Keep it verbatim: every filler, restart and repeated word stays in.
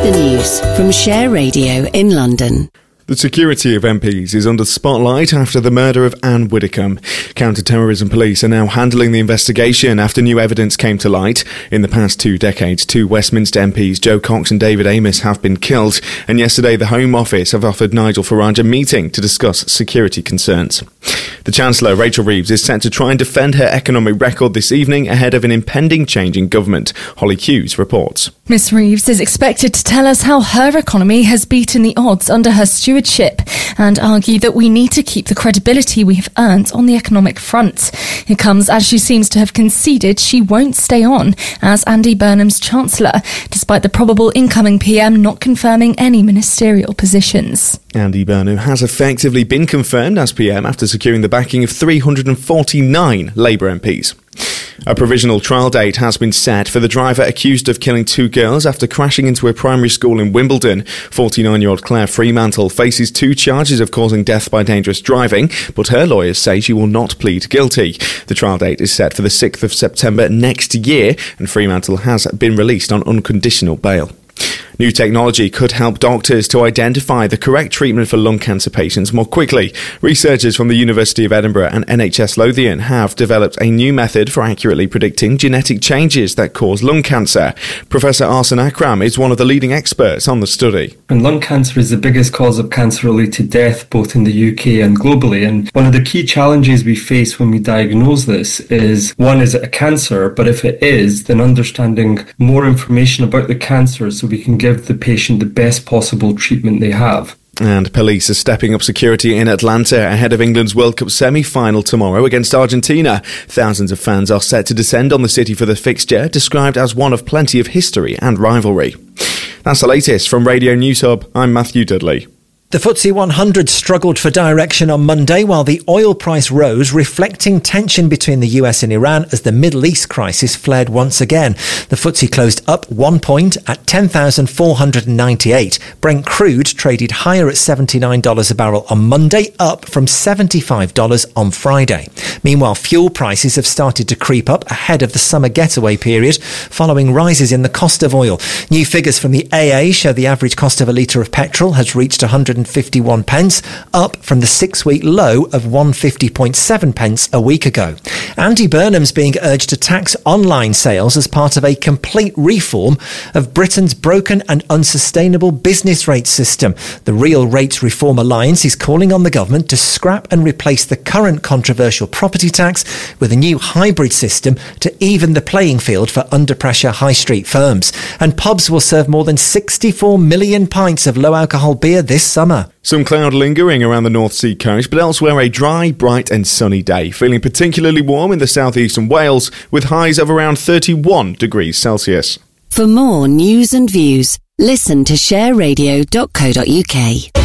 The news from Share Radio in London. The security of M Ps is under the spotlight after the murder of Anne Widdecombe. Counter-terrorism police are now handling the investigation after new evidence came to light. In the past two decades, two Westminster M Ps, Jo Cox and David Amess, have been killed. And yesterday, the Home Office have offered Nigel Farage a meeting to discuss security concerns. The Chancellor, Rachel Reeves, is set to try and defend her economic record this evening ahead of an impending change in government. Holly Hughes reports. Miss Reeves is expected to tell us how her economy has beaten the odds under her stewardship and argue that we need to keep the credibility we have earned on the economic front. It comes as she seems to have conceded she won't stay on as Andy Burnham's Chancellor, despite the probable incoming P M not confirming any ministerial positions. Andy Burnham has effectively been confirmed as P M after securing the backing of three hundred forty-nine Labour M Ps. A provisional trial date has been set for the driver accused of killing two girls after crashing into a primary school in Wimbledon. forty-nine-year-old Claire Fremantle faces two charges of causing death by dangerous driving, but her lawyers say she will not plead guilty. The trial date is set for the sixth of September next year, and Fremantle has been released on unconditional bail. New technology could help doctors to identify the correct treatment for lung cancer patients more quickly. Researchers from the University of Edinburgh and N H S Lothian have developed a new method for accurately predicting genetic changes that cause lung cancer. Professor Arsen Akram is one of the leading experts on the study. And lung cancer is the biggest cause of cancer-related death both in the U K and globally. And one of the key challenges we face when we diagnose this is, one, is it a cancer? But if it is, then understanding more information about the cancer so we can give the patient the best possible treatment they have. And police are stepping up security in Atlanta ahead of England's World Cup semi-final tomorrow against Argentina. Thousands of fans are set to descend on the city for the fixture, described as one of plenty of history and rivalry. That's the latest from Radio News Hub. I'm Matthew Dudley. The F T S E one hundred struggled for direction on Monday while the oil price rose, reflecting tension between the U S and Iran as the Middle East crisis flared once again. The F T S E closed up one point at ten thousand four hundred ninety-eight. Brent crude traded higher at seventy-nine dollars a barrel on Monday, up from seventy-five dollars on Friday. Meanwhile, fuel prices have started to creep up ahead of the summer getaway period, following rises in the cost of oil. New figures from the A A show the average cost of a litre of petrol has reached one hundred fifty-one pence, up from the six-week low of one hundred fifty point seven pence a week ago. Andy Burnham's being urged to tax online sales as part of a complete reform of Britain's broken and unsustainable business rates system. The Real Rates Reform Alliance is calling on the government to scrap and replace the current controversial property tax with a new hybrid system to even the playing field for under-pressure high street firms. And pubs will serve more than sixty-four million pints of low-alcohol beer this summer. Some cloud lingering around the North Sea coast, but elsewhere a dry, bright and sunny day. Feeling particularly warm in the southeast and Wales, with highs of around thirty-one degrees Celsius. For more news and views, listen to share radio dot co dot uk.